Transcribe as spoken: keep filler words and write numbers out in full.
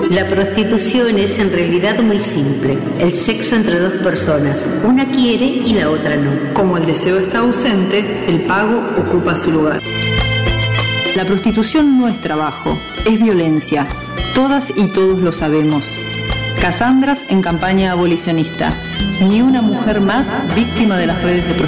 La prostitución es en realidad muy simple. El sexo entre dos personas. Una quiere y la otra no. Como el deseo está ausente, el pago ocupa su lugar. La prostitución no es trabajo, es violencia. Todas y todos lo sabemos. Casandras en campaña abolicionista. Ni una mujer más víctima de las redes de prostitución.